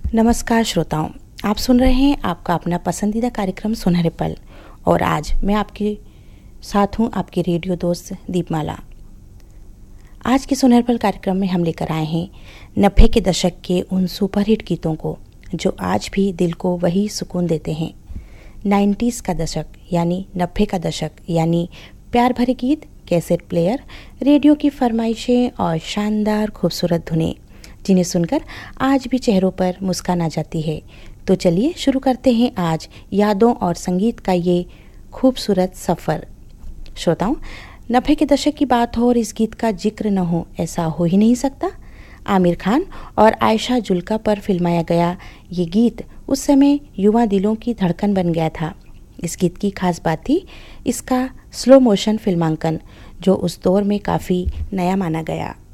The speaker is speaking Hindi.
नमस्कार श्रोताओं, आप सुन रहे हैं आपका अपना पसंदीदा कार्यक्रम सुनहरे पल और आज मैं आपके साथ हूं आपकी रेडियो दोस्त दीपमाला। आज के सुनहरे पल कार्यक्रम में हम लेकर आए हैं 90 के दशक के उन सुपरहिट गीतों को जो आज भी दिल को वही सुकून देते हैं। 90s का दशक यानी 90 का दशक यानी प्यार भरे गीत, कैसेट प्लेयर, रेडियो की फरमाइशें और शानदार खूबसूरत धुनें जिन्हें सुनकर आज भी चेहरों पर मुस्कान आ जाती है। तो चलिए शुरू करते हैं आज यादों और संगीत का ये खूबसूरत सफ़र। श्रोताओं, 90 के दशक की बात हो और इस गीत का जिक्र न हो ऐसा हो ही नहीं सकता। आमिर खान और आयशा जुल्का पर फिल्माया गया ये गीत उस समय युवा दिलों की धड़कन बन गया था। इस गीत की खास बात थी इसका स्लो मोशन फिल्मांकन, जो उस दौर में काफ़ी नया माना गया।